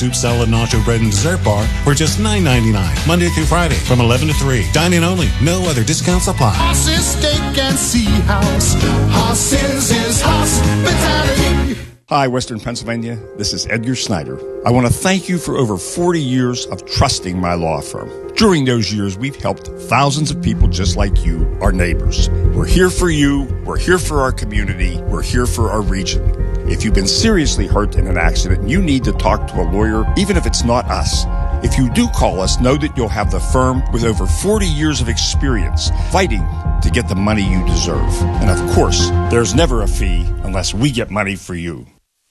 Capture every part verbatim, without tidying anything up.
soup, salad, nacho bread, and dessert bar for just nine ninety-nine. Monday through Friday from eleven to three. Dining only. No other discounts apply. Hoss's Steak and Sea House. Hoss's is hospitality. Hi, Western Pennsylvania. This is Edgar Snyder. I want to thank you for over forty years of trusting my law firm. During those years, we've helped thousands of people just like you, our neighbors. We're here for you. We're here for our community. We're here for our region. If you've been seriously hurt in an accident, you need to talk to a lawyer, even if it's not us. If you do call us, know that you'll have the firm with over forty years of experience fighting to get the money you deserve. And of course, there's never a fee unless we get money for you.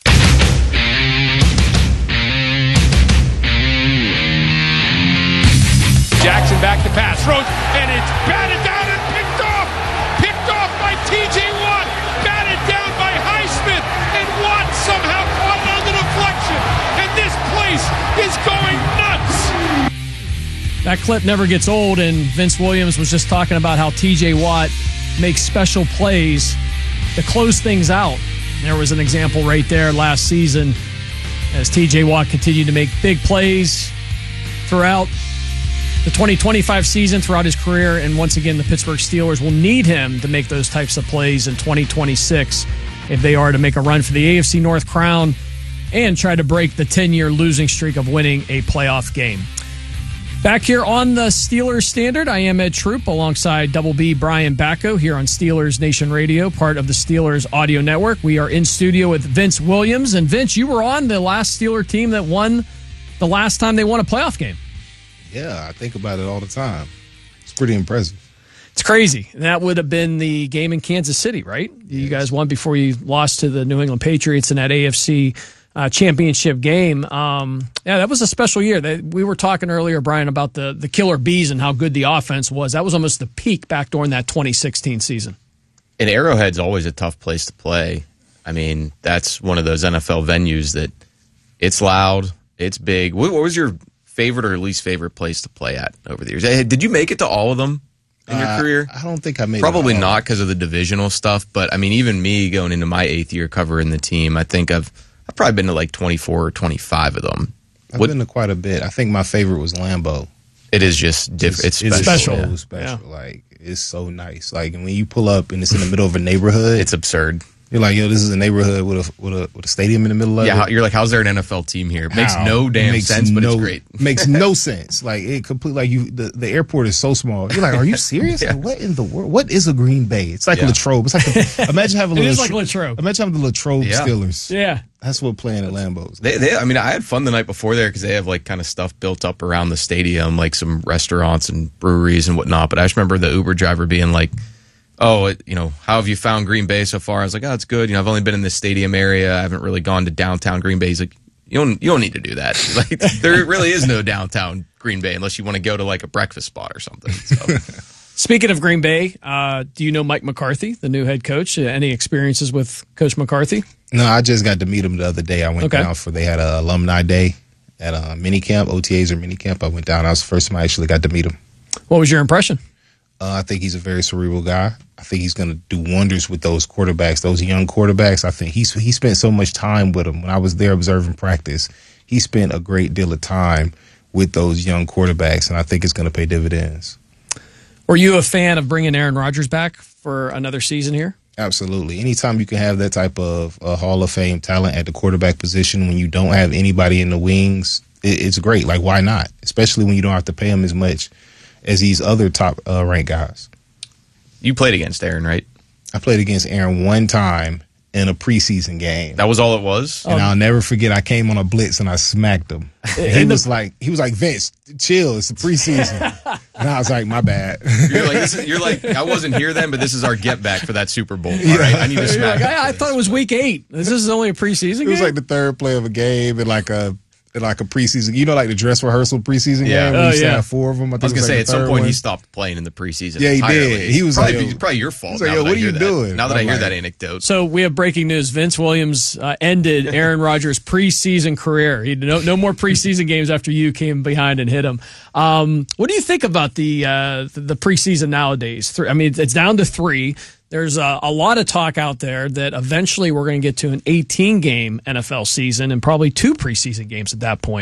Jackson back to pass, throws, and it's batted down and picked off. Picked off by T J Watt. Batted down by Highsmith, and Watt somehow caught it on the deflection. And this place is going nuts. That clip never gets old, and Vince Williams was just talking about how T J Watt makes special plays to close things out. There was an example right there last season as T J Watt continued to make big plays throughout the twenty twenty-five season, throughout his career, and once again, the Pittsburgh Steelers will need him to make those types of plays in twenty twenty-six if they are to make a run for the A F C North crown and try to break the ten-year losing streak of winning a playoff game. Back here on the Steelers Standard, I am Ed Troop alongside Double B Brian Bacco here on Steelers Nation Radio, part of the Steelers Audio Network. We are in studio with Vince Williams. And Vince, you were on the last Steeler team that won the last time they won a playoff game. Yeah, I think about it all the time. It's pretty impressive. It's crazy. That would have been the game in Kansas City, right? You Yes. guys won before you lost to the New England Patriots in that A F C uh, championship game. Um, yeah, that was a special year. They, we were talking earlier, Brian, about the, the Killer Bees and how good the offense was. That was almost the peak back during that twenty sixteen season. And Arrowhead's always a tough place to play. I mean, that's one of those N F L venues that it's loud, it's big. What, what was your favorite or least favorite place to play at over the years? Did you make it to all of them in your uh, career? I don't think I made Probably it all. not because of the divisional stuff, but I mean, even me going into my eighth year covering the team, I think I've I've probably been to like twenty-four or twenty-five of them. I've What, been to quite a bit. I think my favorite was Lambeau. it is just different. It's, It's special. so Yeah. special. Like, it's so nice. Like, when you pull up and it's in the middle of a neighborhood, It's absurd. you're like, yo, this is a neighborhood with a with a with a stadium in the middle of Yeah, it. how, you're like, how's there an N F L team here? It makes How? no damn Makes sense, but no- it's great. Makes no sense. Like, it complete. Like, you, the, the airport is so small. You're like, are you serious? Yeah. Like, what in the world? What is a Green Bay? It's like Yeah. Latrobe. It's like the, imagine having It a is Latro- like Latrobe. Imagine having the Latrobe Yeah. Steelers. Yeah. That's what playing at Lambeau's. They, they, I mean, I had fun the night before there because they have like kind of stuff built up around the stadium, like some restaurants and breweries and whatnot. But I just remember the Uber driver being like, "Oh, it, you know, how have you found Green Bay so far?" I was like, "Oh, it's good. You know, I've only been in this stadium area. I haven't really gone to downtown Green Bay." He's like, "You don't, you don't need to do that. Like, there really is no downtown Green Bay unless you want to go to like a breakfast spot or something." So. Speaking of Green Bay, uh, do you know Mike McCarthy, the new head coach? Uh, any experiences with Coach McCarthy? No, I just got to meet him the other day. I went Okay. down for they had a alumni day at a mini camp, O T As or mini camp. I went down. I was the first time I actually got to meet him. What was your impression? Uh, I think he's a very cerebral guy. I think he's going to do wonders with those quarterbacks, those young quarterbacks. I think he's he spent so much time with them. When I was there observing practice, he spent a great deal of time with those young quarterbacks, and I think it's going to pay dividends. Were you a fan of bringing Aaron Rodgers back for another season here? Absolutely. Anytime you can have that type of uh, Hall of Fame talent at the quarterback position when you don't have anybody in the wings, it, it's great. Like, why not? Especially when you don't have to pay him as much as these other top uh, ranked guys. You played against Aaron, right? I played against Aaron one time in a preseason game. That was all it was? And I'll never forget, I came on a blitz and I smacked him. And he was like, he was like, Vince, chill, it's the preseason. And I was like, my bad. You're like, this is, you're like, I wasn't here then, but this is our get back for that Super Bowl. All right, I need to You're smack. like, I, I thought it was week eight. This is only a preseason It was game? like the third play of a game and like a in like a preseason, you know, like the dress rehearsal preseason Yeah. game. Where Oh, you used to yeah. have four of them. I, think I was it gonna like say the at some third point one. he stopped playing in the preseason. Yeah, he entirely. did. He was probably, like, it's probably your fault. He's like, now yo, that what I are you hear that. doing? Now that I I'm hear like- that anecdote. So we have breaking news. Vince Williams uh, ended Aaron Rodgers' preseason career. He no no more preseason games after you came behind and hit him. Um, what do you think about the uh, the, the preseason nowadays? Three, I mean, it's down to three. There's a, a lot of talk out there that eventually we're going to get to an eighteen game N F L season and probably two preseason games at that point.